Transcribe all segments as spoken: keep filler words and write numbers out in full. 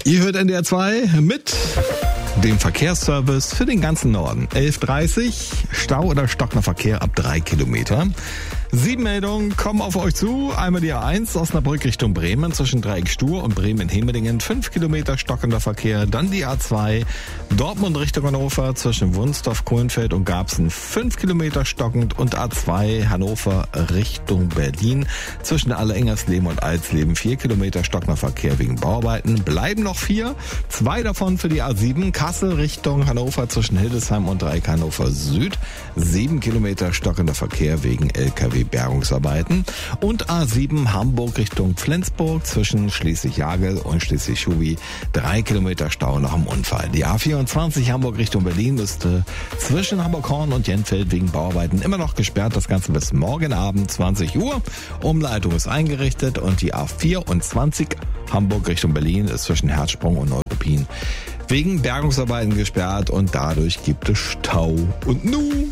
Ihr hört N D R zwei mit dem Verkehrsservice für den ganzen Norden. elf Uhr dreißig, Stau oder stockender Verkehr ab drei Kilometer. Sieben Meldungen kommen auf euch zu. Einmal die A eins Osnabrück Richtung Bremen zwischen Dreieck Stur und Bremen-Hemerdingen. fünf Kilometer stockender Verkehr. Dann die A zwei Dortmund Richtung Hannover zwischen Wunstorf, Kohlenfeld und Garbsen. fünf Kilometer stockend. Und A zwei Hannover Richtung Berlin zwischen Allerengersleben und Alsleben. vier Kilometer stockender Verkehr wegen Bauarbeiten. Bleiben noch vier. Zwei davon für die A sieben Kassel Richtung Hannover zwischen Hildesheim und Dreieck Hannover Süd. sieben Kilometer stockender Verkehr wegen L K W-Bergungsarbeiten. Und A sieben Hamburg Richtung Flensburg zwischen Schleswig-Jagel und Schleswig-Schuwi. Drei Kilometer Stau nach dem Unfall. Die A vierundzwanzig Hamburg Richtung Berlin müsste zwischen Hamburg-Horn und Jenfeld wegen Bauarbeiten immer noch gesperrt. Das Ganze bis morgen Abend zwanzig Uhr. Umleitung ist eingerichtet und die A vierundzwanzig Hamburg Richtung Berlin ist zwischen Herzsprung und Neuruppin wegen Bergungsarbeiten gesperrt und dadurch gibt es Stau. Und nun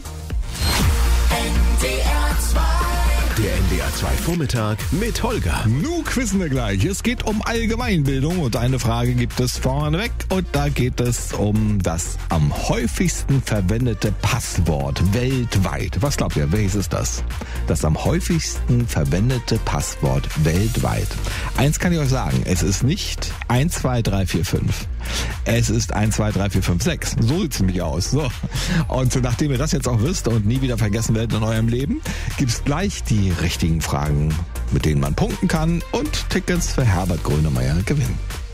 der N D R zwei Vormittag mit Holger. Nu quizzen wir gleich. Es geht um Allgemeinbildung und eine Frage gibt es vorneweg und da geht es um das am häufigsten verwendete Passwort weltweit. Was glaubt ihr, welches ist das? Das am häufigsten verwendete Passwort weltweit. Eins kann ich euch sagen, es ist nicht eins, zwei, drei, vier, fünf. Es ist eins, zwei, drei, vier, fünf, sechs. So sieht es nämlich aus. So. Und nachdem ihr das jetzt auch wisst und nie wieder vergessen werdet in eurem Leben, gibt es gleich die richtigen Fragen, mit denen man punkten kann und Tickets für Herbert Grönemeyer gewinnen.